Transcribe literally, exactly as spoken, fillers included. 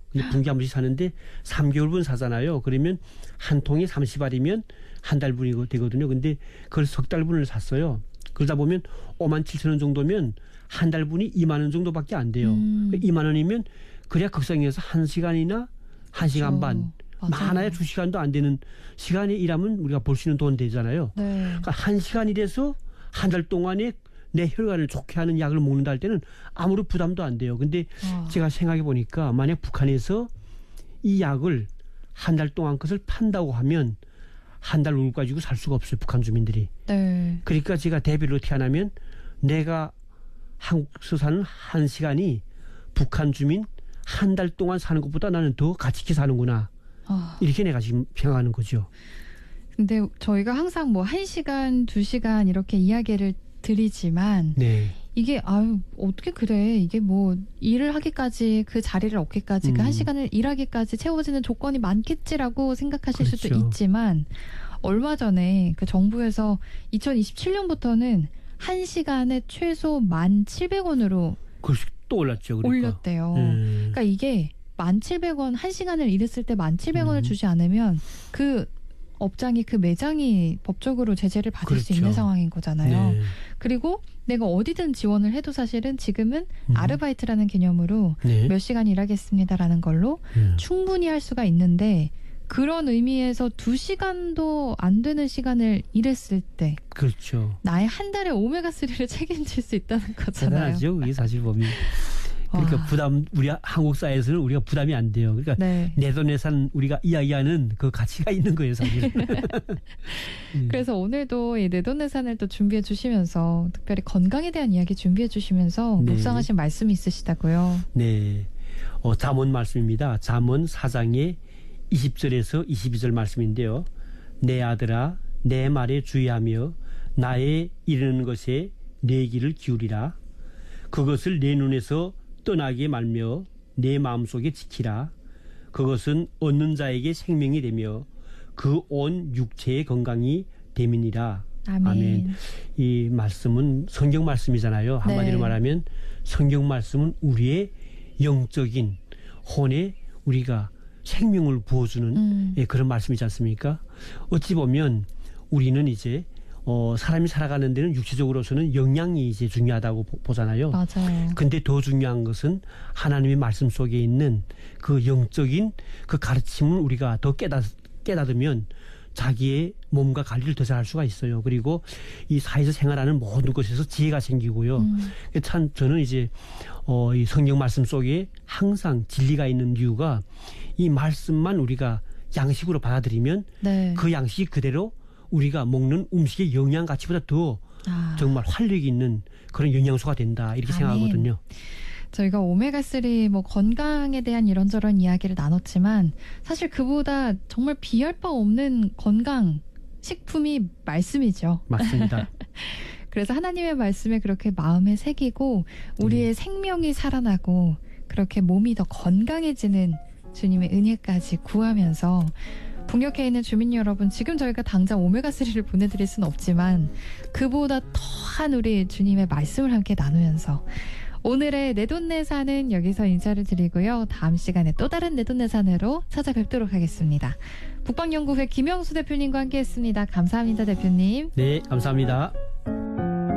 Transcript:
근데 분기 한 번씩 사는데 삼 개월분 사잖아요. 그러면 한 통에 삼십 알이면 한 달분이 되거든요. 근데 그걸 석 달분을 샀어요. 그러다 보면 오만 칠천 원 정도면 한 달분이 이만 원 정도밖에 안 돼요. 음. 이만 원이면 그래야 극성에서 한 시간이나 한 시간 반, 많아야 두 시간도 안 되는 시간에 일하면 우리가 벌 수 있는 돈 되잖아요. 네. 그러니까 한 시간 일해서 한 달 동안에 내 혈관을 좋게 하는 약을 먹는다 할 때는 아무런 부담도 안 돼요. 근데 와. 제가 생각해 보니까 만약 북한에서 이 약을 한 달 동안 것을 판다고 하면 한 달 얼굴 가지고 살 수가 없어요. 북한 주민들이. 네. 그러니까 제가 대비를 어떻게 하냐면 내가 한국에서 사는 한 시간이 북한 주민 한 달 동안 사는 것보다 나는 더 가치 있게 사는구나. 아. 이렇게 내가 지금 생각하는 거죠. 근데 저희가 항상 뭐 한 시간, 두 시간 이렇게 이야기를 드리지만 네. 이게 아유 어떻게 그래 이게 뭐 일을 하기까지 그 자리를 얻기까지 음. 그 한 시간을 일하기까지 채워지는 조건이 많겠지라고 생각하실 그렇죠. 수도 있지만 얼마 전에 그 정부에서 이천이십칠 년부터는 한 시간에 최소 만 칠백 원으로 또 올랐죠. 그러니까. 올렸대요. 음. 그러니까 이게 만 칠백 원 한 시간을 일했을 때 만 칠백 원을 음. 주지 않으면 그 업장이 그 매장이 법적으로 제재를 받을 그렇죠. 수 있는 상황인 거잖아요. 네. 그리고 내가 어디든 지원을 해도 사실은 지금은 음. 아르바이트라는 개념으로 네. 몇 시간 일하겠습니다라는 걸로 음. 충분히 할 수가 있는데 그런 의미에서 두 시간도 안 되는 시간을 일했을 때 그렇죠. 나의 한 달의 오메가삼을 책임질 수 있다는 거잖아요. 대단하죠. 이게 사실 보면. 그러니까 와. 부담 우리 한국 사회에서는 우리가 부담이 안 돼요. 그러니까 네. 내돈내산 우리가 이야기하는 그 가치가 있는 거예요, 사실. 음. 그래서 오늘도 이 내돈내산을 또 준비해 주시면서 특별히 건강에 대한 이야기 준비해 주시면서 네. 묵상하신 말씀이 있으시다고요. 네, 어, 잠언 말씀입니다. 잠언 사 장의 이십 절에서 이십이 절 말씀인데요. 내 아들아, 내 말에 주의하며 나의 이르는 것에 내 귀를 기울이라. 그것을 내 눈에서 떠나게 말며 내 마음속에 지키라. 그것은 얻는 자에게 생명이 되며 그 온 육체의 건강이 됨이니라. 아멘. 아멘. 이 말씀은 성경 말씀이잖아요. 한마디로 네. 말하면 성경 말씀은 우리의 영적인 혼에 우리가 생명을 부어주는 음. 예, 그런 말씀이지 않습니까? 어찌 보면 우리는 이제 어, 사람이 살아가는 데는 육체적으로서는 영양이 이제 중요하다고 보, 보잖아요. 맞아요. 근데 더 중요한 것은 하나님의 말씀 속에 있는 그 영적인 그 가르침을 우리가 더 깨닫, 깨닫으면 자기의 몸과 관리를 더 잘할 수가 있어요. 그리고 이 사회에서 생활하는 모든 것에서 지혜가 생기고요. 음. 참 저는 이제 어, 이 성경 말씀 속에 항상 진리가 있는 이유가 이 말씀만 우리가 양식으로 받아들이면 네. 그 양식이 그대로 우리가 먹는 음식의 영양 가치보다 더 아. 정말 활력이 있는 그런 영양소가 된다 이렇게 아멘. 생각하거든요. 저희가 오메가삼 뭐 건강에 대한 이런저런 이야기를 나눴지만 사실 그보다 정말 비할 바 없는 건강 식품이 말씀이죠. 맞습니다. 그래서 하나님의 말씀에 그렇게 마음에 새기고 우리의 음. 생명이 살아나고 그렇게 몸이 더 건강해지는 주님의 은혜까지 구하면서 북녘에 있는 주민 여러분, 지금 저희가 당장 오메가삼을 보내드릴 수는 없지만 그보다 더한 우리 주님의 말씀을 함께 나누면서 오늘의 내돈내산은 여기서 인사를 드리고요. 다음 시간에 또 다른 내돈내산으로 찾아뵙도록 하겠습니다. 북방연구회 김영수 대표님과 함께했습니다. 감사합니다, 대표님. 네, 감사합니다.